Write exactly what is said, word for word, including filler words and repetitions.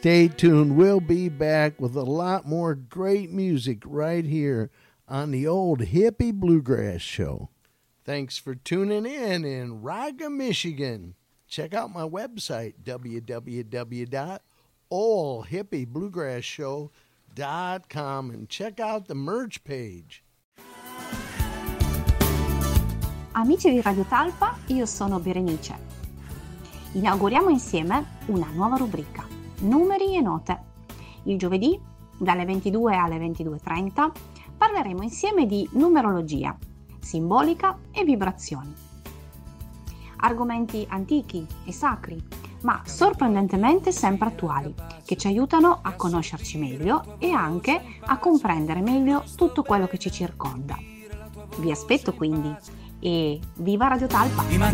Stay tuned. We'll be back with a lot more great music right here on the old Hippie Bluegrass Show. Thanks for tuning in in Riga, Michigan. Check out my website, w w w dot old hippie bluegrass show dot com, and check out the merch page. Amici di Radio Talpa, io sono Berenice. Inauguriamo insieme una nuova rubrica, Numeri e Note. Il giovedì, dalle ventidue alle ventidue e trenta, parleremo insieme di numerologia, simbolica e vibrazioni. Argomenti antichi e sacri, ma sorprendentemente sempre attuali, che ci aiutano a conoscerci meglio e anche a comprendere meglio tutto quello che ci circonda. Vi aspetto quindi e viva Radio Talpa!